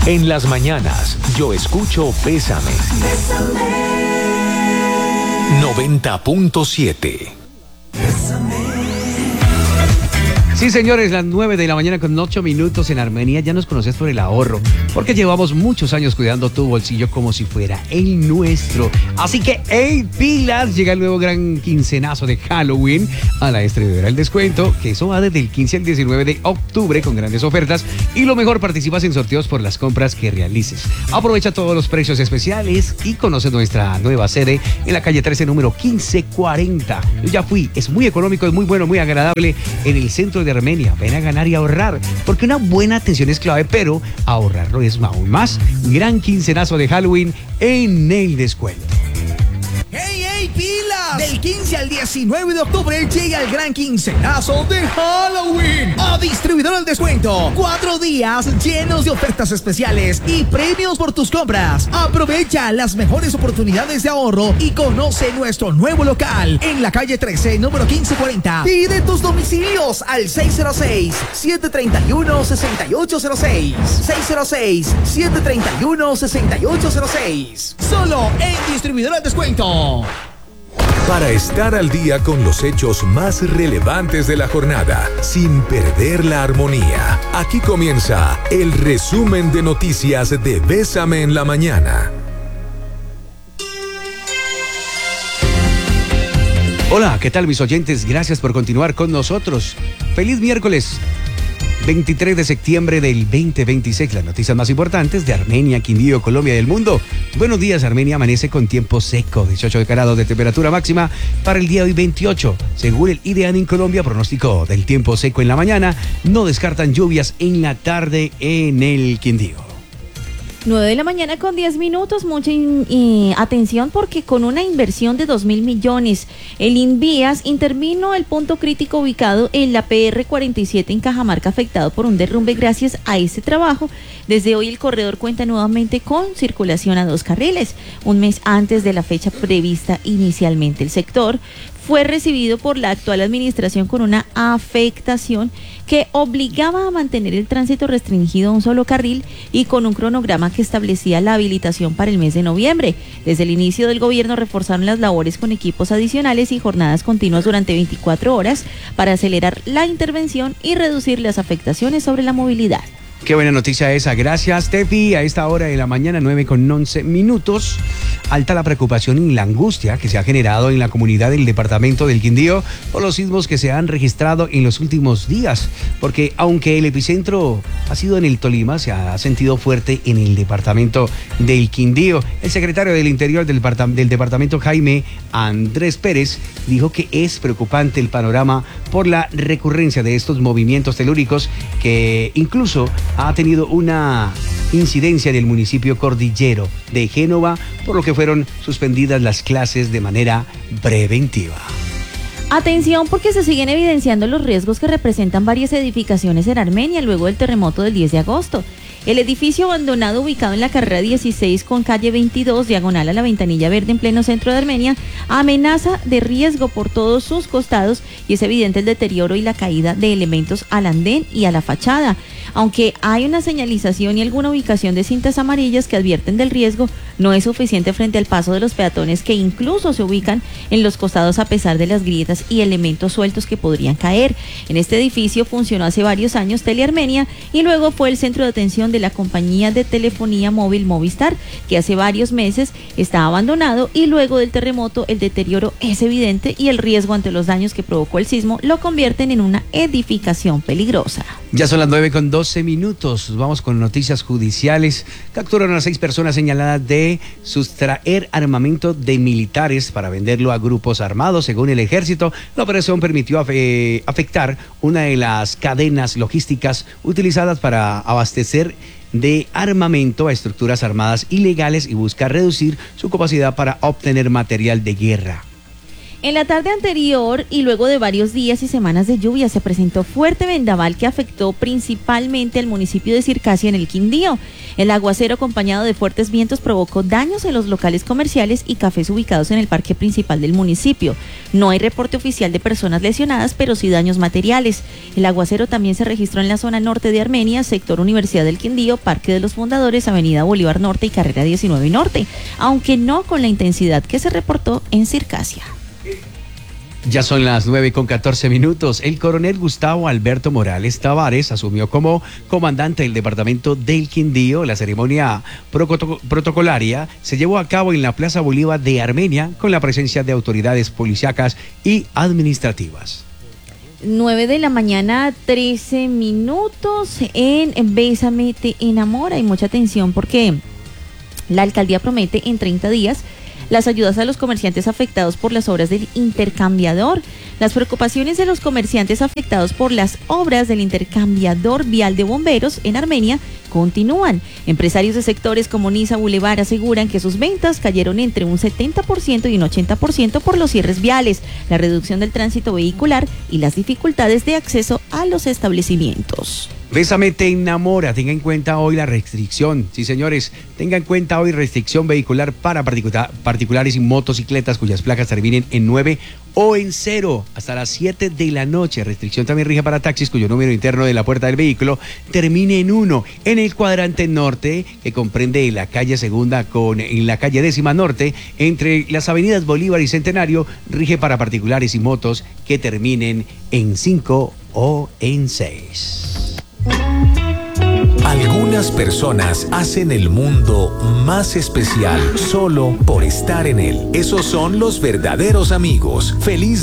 En las mañanas, yo escucho Bésame. 90.7. Sí, señores, las 9 de la mañana con 8 minutos en Armenia. Ya nos conoces por el ahorro, porque llevamos muchos años cuidando tu bolsillo como si fuera el nuestro. Así que, ¡hey, pilas! Llega el nuevo gran quincenazo de Halloween a la distribuidora El Descuento, que eso va desde el 15 al 19 de octubre con grandes ofertas. Y lo mejor, participas en sorteos por las compras que realices. Aprovecha todos los precios especiales y conoce nuestra nueva sede en la calle 13, número 1540. Yo ya fui, es muy económico, es muy bueno, muy agradable en el centro de Armenia. Ven a ganar y ahorrar, porque una buena atención es clave, pero ahorrarlo es aún más. Gran quincenazo de Halloween en El Descuento. ¡Hey, hey, pilas! Del 15 al 19 de octubre llega el gran quincenazo de Halloween a Distribuidor El Descuento. 4 días llenos de ofertas especiales y premios por tus compras. Aprovecha las mejores oportunidades de ahorro y conoce nuestro nuevo local en la calle 13, número 1540. Pide tus domicilios al 606-731-6806. 606-731-6806. Solo en Distribuidor El Descuento. Para estar al día con los hechos más relevantes de la jornada, sin perder la armonía, aquí comienza el resumen de noticias de Bésame en la mañana. Hola, ¿qué tal mis oyentes? Gracias por continuar con nosotros. Feliz miércoles 23 de septiembre del 2026. Las noticias más importantes de Armenia, Quindío, Colombia y del mundo. Buenos días, Armenia amanece con tiempo seco, 18 grados de temperatura máxima para el día de hoy 28. Según el IDEAN en Colombia, pronóstico del tiempo seco en la mañana, no descartan lluvias en la tarde en el Quindío. 9 de la mañana con 10 minutos, mucha atención porque con una inversión de 2.000 millones, el Invías intervino el punto crítico ubicado en la PR 47 en Cajamarca, afectado por un derrumbe. Gracias a este trabajo, desde hoy el corredor cuenta nuevamente con circulación a 2 carriles, un mes antes de la fecha prevista inicialmente. El sector fue recibido por la actual administración con una afectación que obligaba a mantener el tránsito restringido a un solo carril y con un cronograma que establecía la habilitación para el mes de noviembre. Desde el inicio del gobierno reforzaron las labores con equipos adicionales y jornadas continuas durante 24 horas para acelerar la intervención y reducir las afectaciones sobre la movilidad. Qué buena noticia esa. Gracias, Tefi. A esta hora de la mañana, 9 con 11 minutos. Alta la preocupación y la angustia que se ha generado en la comunidad del departamento del Quindío por los sismos que se han registrado en los últimos días. Porque aunque el epicentro ha sido en el Tolima, se ha sentido fuerte en el departamento del Quindío. El secretario del Interior del departamento, Jaime Andrés Pérez, dijo que es preocupante el panorama por la recurrencia de estos movimientos telúricos que incluso ha tenido una incidencia en el municipio cordillero de Génova, por lo que fueron suspendidas las clases de manera preventiva. Atención porque se siguen evidenciando los riesgos que representan varias edificaciones en Armenia luego del terremoto del 10 de agosto. El edificio abandonado ubicado en la carrera 16 con calle 22, diagonal a la Ventanilla Verde en pleno centro de Armenia, amenaza de riesgo por todos sus costados y es evidente el deterioro y la caída de elementos al andén y a la fachada. Aunque hay una señalización y alguna ubicación de cintas amarillas que advierten del riesgo, no es suficiente frente al paso de los peatones que incluso se ubican en los costados a pesar de las grietas y elementos sueltos que podrían caer. En este edificio funcionó hace varios años Telearmenia y luego fue el centro de atención de la compañía de telefonía móvil Movistar, que hace varios meses está abandonado y luego del terremoto el deterioro es evidente y el riesgo ante los daños que provocó el sismo lo convierten en una edificación peligrosa. Ya son las 9 con 12 minutos. Vamos con noticias judiciales. Capturaron a 6 personas señaladas de sustraer armamento de militares para venderlo a grupos armados. Según el ejército, la operación permitió afectar una de las cadenas logísticas utilizadas para abastecer de armamento a estructuras armadas ilegales y buscar reducir su capacidad para obtener material de guerra. En la tarde anterior y luego de varios días y semanas de lluvia se presentó fuerte vendaval que afectó principalmente al municipio de Circasia en el Quindío. El aguacero acompañado de fuertes vientos provocó daños en los locales comerciales y cafés ubicados en el parque principal del municipio. No hay reporte oficial de personas lesionadas, pero sí daños materiales. El aguacero también se registró en la zona norte de Armenia, sector Universidad del Quindío, Parque de los Fundadores, Avenida Bolívar Norte y Carrera 19 Norte, aunque no con la intensidad que se reportó en Circasia. Ya son las 9:14. El coronel Gustavo Alberto Morales Tavares asumió como comandante del departamento del Quindío. La ceremonia protocolaria se llevó a cabo en la Plaza Bolívar de Armenia con la presencia de autoridades policíacas y administrativas. 9:13 en Bésame te enamora. Y mucha atención porque la alcaldía promete en 30 días las ayudas a los comerciantes afectados por las obras del intercambiador. Las preocupaciones de los comerciantes afectados por las obras del intercambiador vial de bomberos en Armenia continúan. Empresarios de sectores como Niza Boulevard aseguran que sus ventas cayeron entre un 70% y un 80% por los cierres viales, la reducción del tránsito vehicular y las dificultades de acceso a los establecimientos. Bésame te enamora. Tenga en cuenta hoy la restricción. Sí, señores, tenga en cuenta hoy restricción vehicular para particulares y motocicletas cuyas placas terminen en 9 o en 0 hasta las 7 de la noche. Restricción también rige para taxis cuyo número interno de la puerta del vehículo termine en 1. En el cuadrante norte, que comprende la calle Segunda en la calle 10ª Norte, entre las avenidas Bolívar y Centenario, rige para particulares y motos que terminen en 5 o en 6. Algunas personas hacen el mundo más especial solo por estar en él. Esos son los verdaderos amigos. Feliz